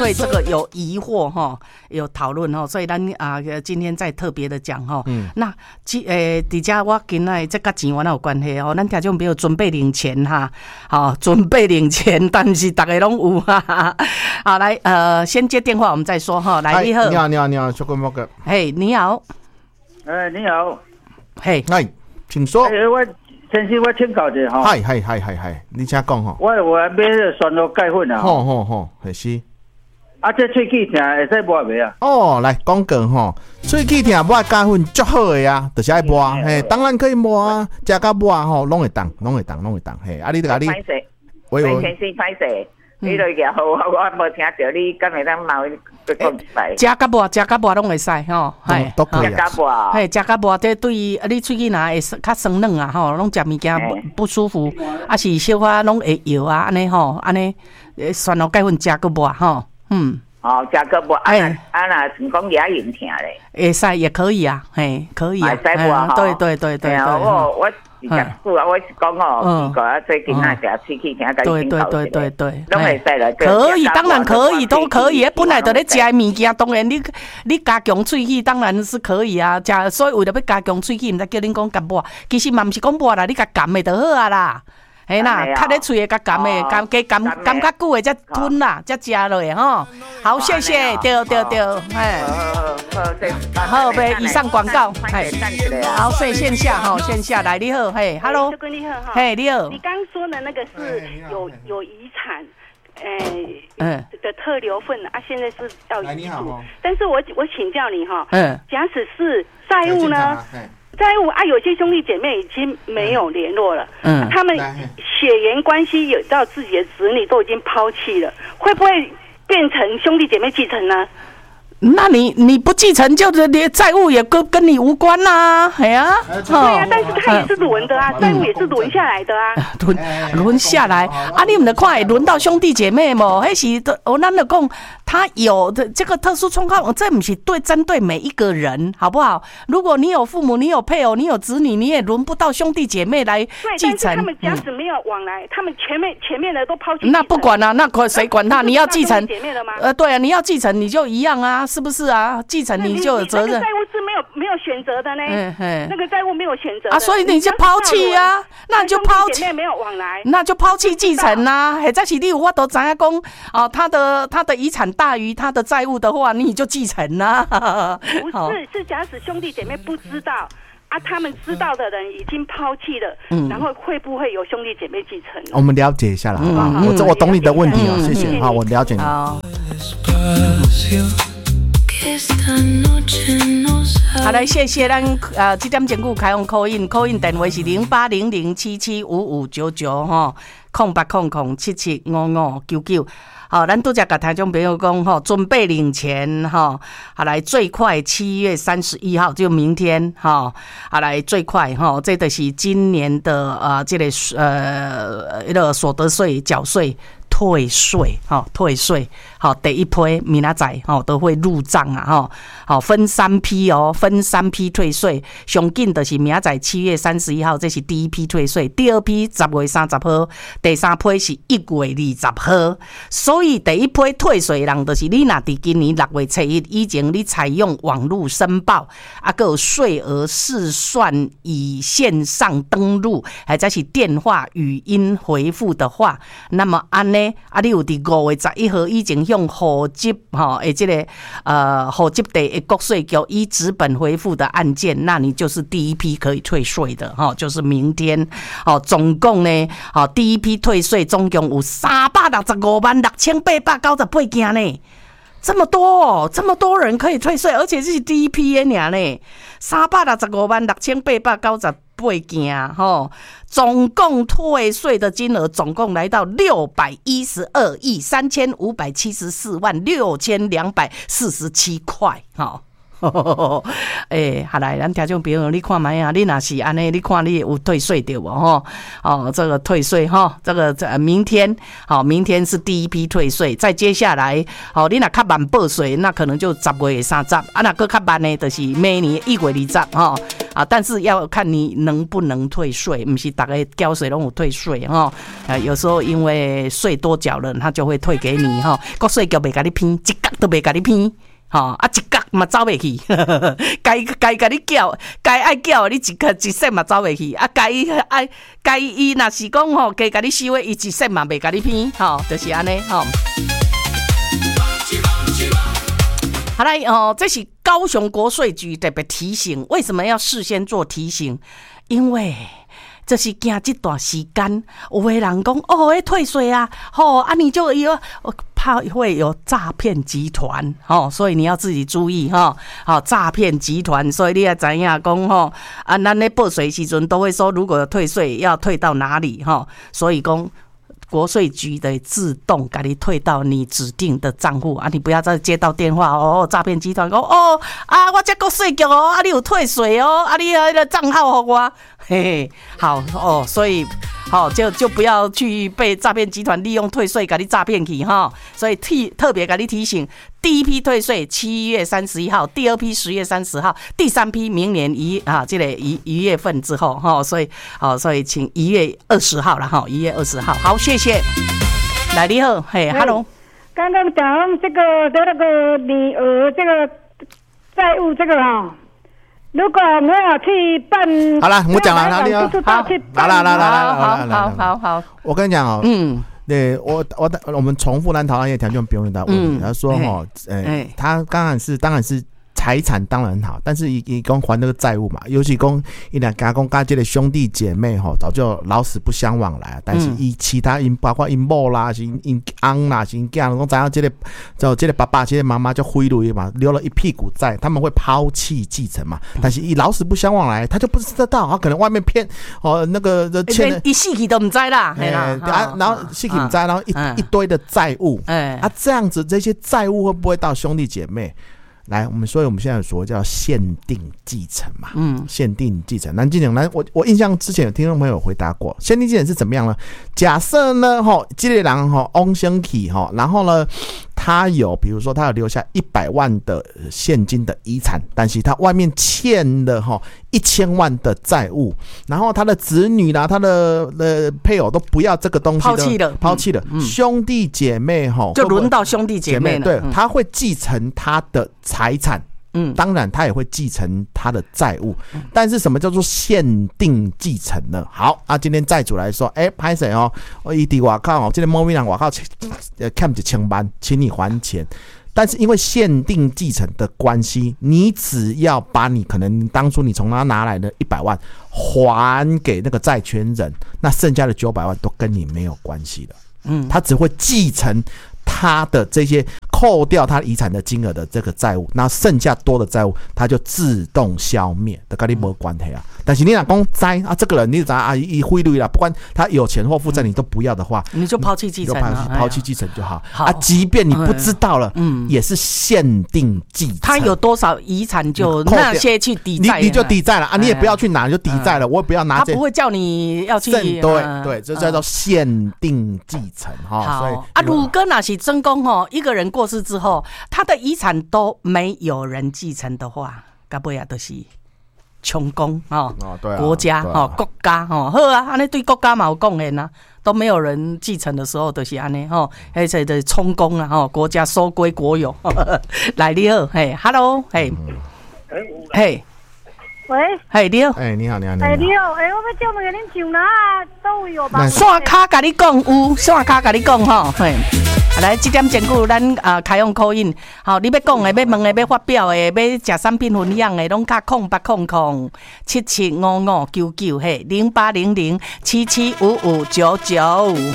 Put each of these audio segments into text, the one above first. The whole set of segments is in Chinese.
对这个有疑惑哈，有讨论哈，所以咱今天再特别的讲哈。那底下我今仔这甲钱有哪有关系哦？咱听众朋友准备领钱哈，好，准备领钱，但是大家拢有哈。好，来先接电话，我们再说哈。来，你好， 你好，小哥莫哥。 嘿，你好。 你好。 嘿，请说。 我先生，我请教一下哈。 嗨，你请讲哈。 我买酸露钙粉啊。 好，是。 这喙齿痛会使抹袂啊？ 来讲讲吼，喙齿痛抹钙粉足好的啊，就是爱抹，嘿，当然可以抹啊，加甲抹吼，拢会当，嘿，你甲你， 喂，先生歹势，你落去好，我无听到你敢会当冒去讲一摆。 加甲抹拢会使吼， 嘿，都可以。 加甲抹， 嘿，加甲抹，这对于你喙齿若会较酸软啊，吼，拢食物件不舒服，是小可拢会摇啊，安尼吼，安尼酸露钙粉加个抹吼。 加个抹，那成讲牙龈痛咧， 会使也可以啊，嘿，可以啊， 会使抹对。 我是讲久啊，我是讲最近那条喙齿痛， 对， 拢会使了。 可以，当然可以，都可以。本来就咧食的物件，当然你加强喙齿，当然是可以啊。所以为了要加强喙齿，毋知叫恁讲甲抹，其实嘛毋是讲抹啦，你甲含的就好啊啦。嘿啦，卡咧喙的甲含的，含较久的才吞啦，才食落的吼。好，谢谢，对，嘿。好呗，以上广告，嘿。好，所以线下来，你好，嘿 ，Hello， 你好哈， 嘿，你好。 你刚说的那个是有遗产，的特留份啊，现在是要遗嘱，但是我请教你哈，假使是债务呢？债务啊，有些兄弟姐妹已经没有联络了，他们血缘关系有到自己的子女都已经抛弃了，会不会变成兄弟姐妹继承呢？ 那你不继承，就是连债务也跟你无关呐，哎呀， 对呀，但是他也是轮的啊，债务也是轮下来的啊， 轮下来啊，你们的看轮到兄弟姐妹嘛，那是咱就讲他有的这个特殊状况，这不是针对每一个人，好不好？如果你有父母，你有配偶，你有子女，你也轮不到兄弟姐妹来继承。 对，但是他们假使没有往来，他们前面的都抛弃。 那不管啊，那谁管他？你要继承姐妹了吗？ 对啊，你要继承你就一样啊。是不是啊？继承你就有责任。 那个债务是没有选择的呢。那个债务没有选择啊，所以你就抛弃啊，那你就抛弃。 姐妹没有往来， 那就抛弃继承啊。或者是你有法度知影讲啊，他的遗产大于他的债务的话，你就继承啊。 不是，是假使兄弟姐妹不知道啊，他们知道的人已经抛弃了，然后会不会有兄弟姐妹继承？ 我们了解一下啦，好不好？我懂你的问题哦，谢谢。好，我了解你。 好，来谢谢咱这点钟久开放 call in 电话是0800775599哈，0800775599。好，咱拄则甲听众朋友讲吼，准备领钱哈。好，来最快7月31号，就明天哈。好，来最快哈，这就是今年的这个那个所得税缴税。退税，好，第一批明仔载都会入账啊，好，分3批哦，分3批退税，上紧就是明仔载7月31号，这是第一批退税，第二批10月30号，第三批是1月20号，所以第一批退税人就是你若伫今年6月初1以前，你采用网络申报，还有税额试算以线上登录，或者是电话语音回复的话，那么安尼。你有伫5月11号以前向户籍这个户籍地的国税局以纸本回复的案件，那你就是第一批可以退税的就是明天总共呢第一批退税总共有3656898件呢。这么多人可以退税，而且这是第一批的呢，365689898件总共退税的金额总共来到612.35746,247块好来，咱听众朋友，你看卖啊，你若是安尼，你看你有退税对无这个退税这个明天是第一批退税，再接下来你若较慢报税，那可能就10月30啊，若搁较慢呢，就是明年1月20 啊，但是要看你能不能退税，不是大家缴税拢有退税哈。有时候因为税多缴了，他就会退给你哈。国税局袂甲你偏，一角都袂甲你偏。啊，一角嘛走袂去，该甲你缴，该爱缴你一set嘛走袂去，啊该伊若是讲吼，该甲你收的，伊一set嘛袂甲你偏，吼，就是安尼吼。好来哦，这是高雄国税局特别提醒，为什么要事先做提醒？因为这是惊这段时间，有的人讲哦，要退税啊，啊你就怕会有诈骗集团，所以你要自己注意诈骗集团，所以你要知影讲啊，咱咧报税时阵都会说，如果有退税要退到哪里所以讲。国税局的自动给你退到你指定的账户啊！你不要再接到电话诈骗集团讲我这国税局你有退税你那个账号给我，嘿嘿，好所以就不要去被诈骗集团利用退税给你诈骗去所以特别给你提醒，第一批退税7月31号，第二批10月30号，第三批明年这个1月份之后所以请1月20号了1月20号，好，谢谢。来，你好，嘿 ，Hello。 刚刚讲这个那个女儿这个债务这个如果没有去办， 好了，我讲了，哪里好， 我跟你讲对我们重复咱讨论一个条件不用的问题，他说他当然是。财产当然好，但是伊讲还那个债务嘛，尤其讲伊两家讲家这个兄弟姐妹早就老死不相往来，但是其他包括因某啦、因翁啦、因囝，讲知影这个爸爸、这个妈妈就挥泪嘛，留了一屁股债，他们会抛弃继承嘛，但是伊老死不相往来，他就不知道，他可能外面骗那个欠的， 一死去都不知啦， 然后死去不知，然后一堆的债务，这样子这些债务会不会到兄弟姐妹？来，所以我们现在说叫限定继承嘛，限定继承。那继承，我印象之前有听众朋友回答过，限定继承是怎么样呢？假设呢，这个人翁生去然后呢，他有比如说他有留下100万的现金的遗产，但是他外面欠了1000万的债务，然后他的子女啦、他的配偶都不要这个东西的，抛弃了，兄弟姐妹就轮到兄弟姐妹了， 对，他会继承他的财产。当然他也会继承他的债务，但是什么叫做限定继承呢？好今天债主来说，拍谁他在外口这个某某人外口欠1000万，请你还钱。但是因为限定继承的关系，你只要把你可能当初你从他拿来的100万还给那个债权人，那剩下的900万都跟你没有关系了。他只会继承他的这些扣掉他遗产的金额的这个债务，那剩下多的债务他就自动消灭，都跟你没关系啊。但是你若讲债这个人你知道伊汇率啦，不管他有钱或负债你都不要的话， 你就抛弃继承， 抛弃继承就好即便你不知道了，也是限定继承。 他有多少遗产就那些去抵债， 你就抵债了你也不要去拿，就抵债了，我也不要拿。 他不会叫你要去， 对，这叫做限定继承所以如果那是真公一个人过世之后，他的遗产都没有人继承的话，到尾也都是穷公国家国家好安尼对国家嘛有贡献啊，都没有人继承的时候就是安尼而且的充公啊国家收归国有。来，你好，Hello， 喂，你好， 你好， 你好，我要叫问恁上哪都有吧？ 线卡甲你讲有，线卡甲你讲来，这点钟久咱开放call in，你要讲的、要问的、要发表的、要食产品分享的，拢卡0800775599 0800775599。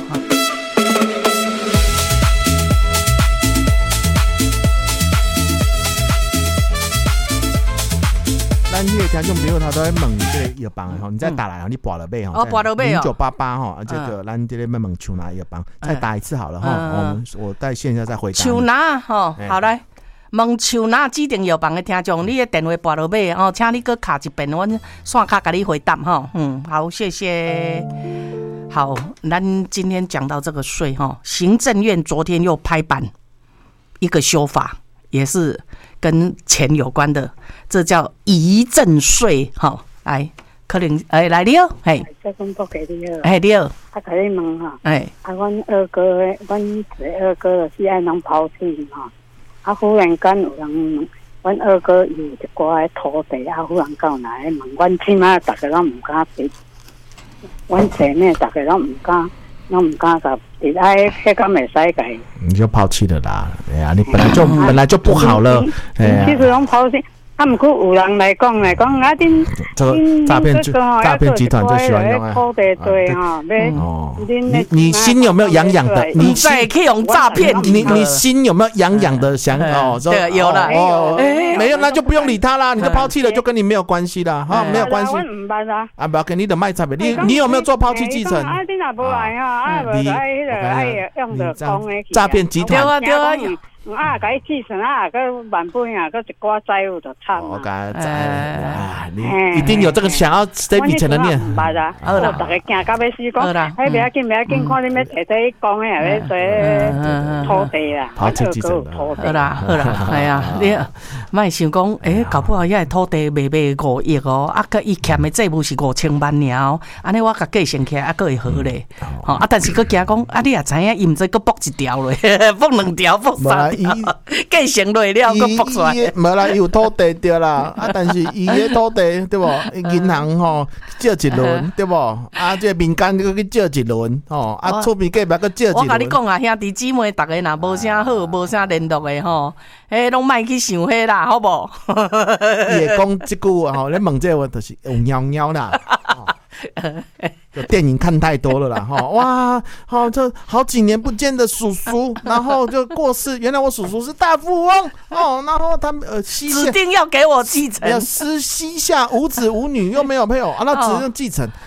咱迄个听众朋友他都在问这个药房你再打来你拨了尾拨了尾 0988这个咱这个要问秋拿药房，再打一次好了我在线下再回答秋拿好来问秋拿指定药房的听众，你的电话拨了尾请你搁卡一遍，我线卡给你回答好，谢谢。好，咱今天讲到这个税行政院昨天又拍板一个修法， 也是跟钱有关的，这叫遗赠税。好，来，可能来你好，嘿， 再公布给你好， 嘿，你好， 甲你问哈， 哎， 阮二哥，阮一个二哥是爱人抛弃哈，忽然间有人，阮二哥有一寡土地，忽然间来问，阮起码大家拢唔敢俾，阮姐妹大家拢唔敢。那唔敢噶，你爱迄个没使个， 你就抛弃了啦。哎呀，你本来就不好了。 其实拢抛弃，不过有人来讲啊， 诈骗集团就喜欢用土地税哈， 你心有没有痒痒的？你再可以用诈骗， 你心有没有痒痒的想哦？ 对，有了哦，没有那就不用理他啦，你就抛弃了，就跟你没有关系啦，哈，没有关系。啊，不要跟你的卖差别，你有没有做抛弃继承？诈骗集团对啊。 甲伊继承个万本个一寡债务就惨我你一定有这个想要这笔钱的念。 好啦，大家惊到要死，讲，不要紧，看你要提讲的，要做土地啦， 抛弃继承好啦，哎呀，你莫想讲，搞不好遐土地卖5亿哦，佮伊欠的债务是5000万尔，安尼我甲计算起来佮会好咧，但是佮惊讲，你也知影，伊毋知佮卜一条咧，卜2条，卜3条。计算落了，佮卜出来。 无啦，伊有土地对啦，但是伊个土地对无？银行吼借一轮对无？这民间佮去借一轮吼，厝边隔壁佮借一轮。 我甲你讲啊，兄弟姊妹，大家若无啥好，无啥联络的吼，拢莫去想迄啦，好无？ 伊会讲即句吼，你问这个就是有喵喵啦。电影看太多了啦，哇，这好几年不见的叔叔，然后就过世。原来我叔叔是大富翁然后他指定要给我继承， 膝下无子无女又没有配偶那只能继承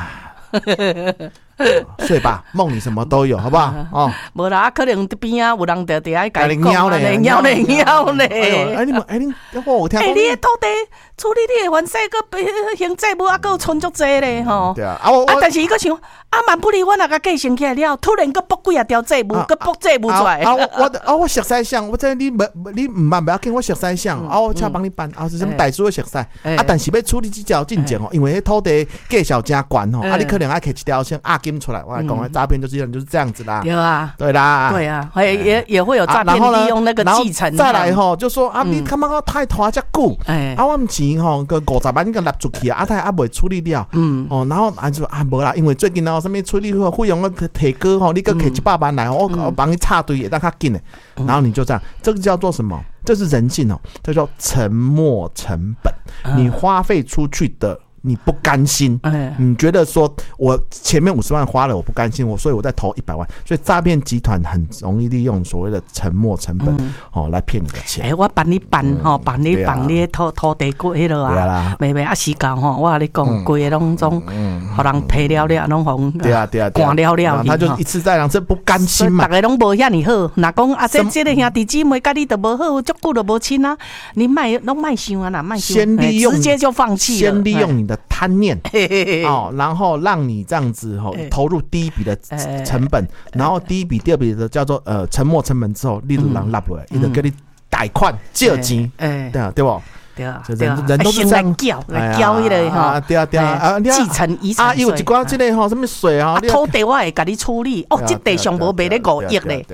睡吧，梦里什么都有，好不好？ 无啦，可能边有人在爱甲你讲咧， 你我听讲， 你的土地处理你的还息，佮还债务佮有存足济咧吼。 对啊， 但是伊佮想，万不离我若甲计算起来了，突然佮卜几条债务，佮卜债务出来。 我熟悉项，我这你唔办不要紧，我熟悉项，我请帮你办，是什么代书的熟悉。但是要处理这条进程因为土地价小真悬你可能爱摕一条线出来，我来讲，诈骗就是这样子啦。 对啊， 对啦， 对啊，也会有诈骗利用那个继承。 再来就说你干嘛太拖这久？我们钱个50万你个纳出去他未处理掉。然后就无啦，因为最近什么处理费用个提高你个摕100万来，我帮你插队也让他紧的。然后你就这样，这个叫做什么？这是人性这叫沉没成本。你花费出去的。你不甘心，你觉得说我前面50万花了，我不甘心，所以我再投100万，所以诈骗集团很容易利用所谓的沉没成本来骗你的钱。 我帮你办帮你办你土地过迄落啊，妹时间我跟你讲，规个拢种，互人赔了拢互对啊， 干了， 他就一次再两次不甘心嘛。 大家拢无遐尼好，若讲这个兄弟姊妹甲你都无好，足久都无亲啊，你拢莫想啊，莫想， 先利用直接就放弃了， 先利用你的贪念然后让你这样子投入第一笔的成本，然后第一笔、第二笔的叫做沉没成本之后，你就人拉不来，伊就给你贷款借钱，对不？ 对啊， 人都是这样来交迄个对啊， 继承遗产税有一寡这个什么税土地我会给你处理这地上无卖咧5亿咧。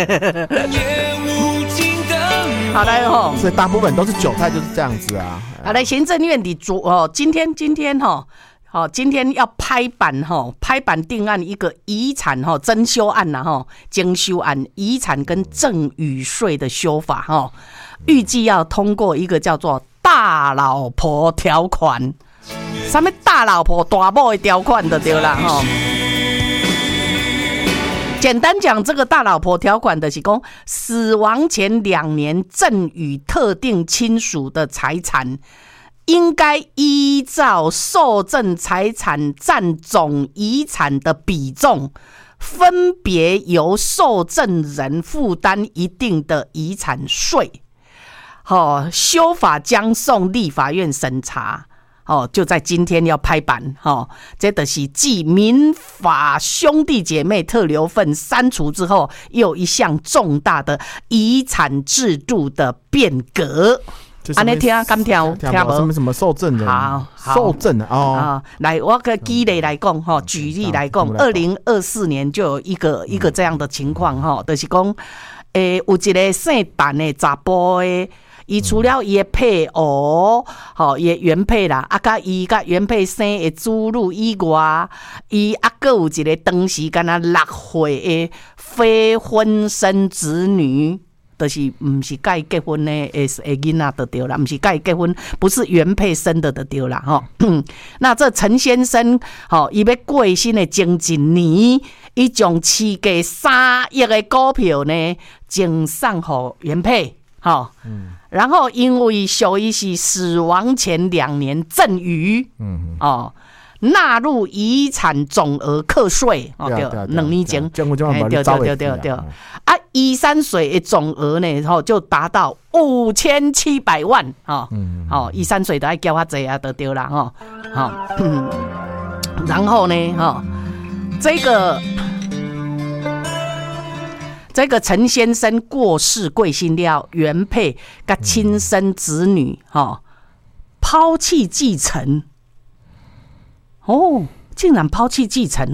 好来所以大部分都是韭菜就是这样子啊。 好来，行政院里今天今天要拍板定案一个遗产增修案增修案遗产跟赠与税的修法预计要通过一个叫做大老婆条款，什么大老婆大某的条款就对啦简单讲，这个大老婆条款的是说，死亡前2年赠与特定亲属的财产，应该依照受赠财产占总遗产的比重，分别由受赠人负担一定的遗产税。修法将送立法院审查。 就在今天要拍板这就是继民法兄弟姐妹特留份删除之后，又一项重大的遗产制度的变革。安尼听敢听无？ 什么受赠人？好，受赠的哦。 来，我个举例来讲举例来讲，2024年就有一个这样的情况就是讲，有一个姓陈的查甫的。伊除了伊的配偶，伊的原配啦，甲伊甲原配生的子女以外，伊阁有一个当时敢若6岁的非婚生子女，就是毋是甲伊结婚的囡仔就对啦，毋是甲伊结婚，不是原配生的就对啦那这陈先生，伊要过身的前一年，伊将市价3亿的股票呢，赠送予原配，然后因为属于是死亡前2年赠与，纳入遗产总额课税，对，2年前，对，13岁的总额呢，就达到5700万，13岁就要交较济啊，就对啦，然后呢，这个陈先生过世贵姓了，原配跟亲生子女抛弃继承，竟然抛弃继承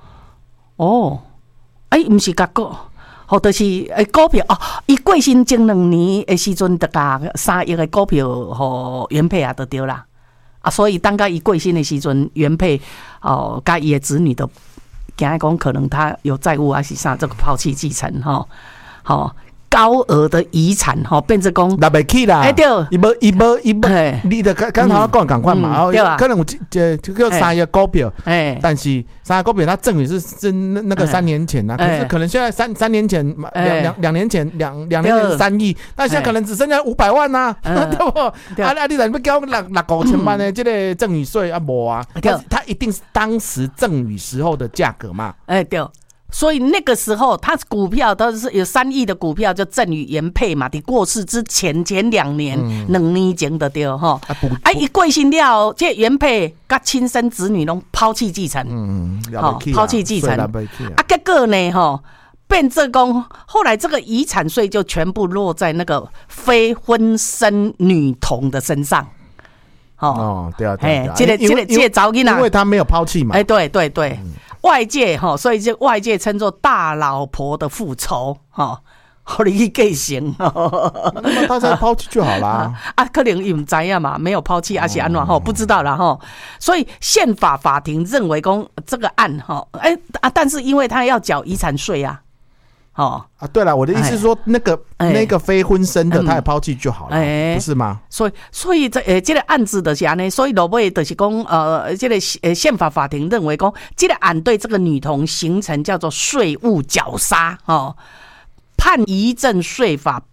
不是甲个，就是股票伊过身前2年的时阵，就甲3亿的股票予原配就对啦，所以当甲伊过身的时阵，原配甲伊的子女都。惊讲可能他有债务还是啥，这个抛弃继承高额的遗产变成讲拿不起啦， 对， 伊无，你就刚才讲赶快嘛，可能有这个3亿股票，但是3亿股票它赠与是那个3年前可是可能现在三年前2年前2年3亿，那现在可能只剩下500万对不？你怎么交6,500万的这个赠与税无啊？它一定是当时赠与时候的价格嘛？ 对。所以那个时候，他股票都是有3亿的股票，就赠与原配嘛。你过世之前2年，2年前就对伊过身了，这原配甲亲生子女拢抛弃继承，抛弃继承。结果呢，变这讲，后来这个遗产税就全部落在那个非婚生女童的身上。 对， 这个查某囡仔， 因为他没有抛弃嘛。 对。外界所以就外界称作大老婆的复仇好你去继承那他才抛弃就好啦可能伊唔知呀嘛，没有抛弃还是安怎不知道啦所以宪法法庭认为讲这个案但是因为他要缴遗产税啊对了，我的意思是说，那个非婚生的，他也抛弃就好了，不是吗？ 所以这个案子就是安尼，所以落尾就是讲，这个宪法法庭认为讲，这个案对这个女童形成叫做税务绞杀判遗赠税法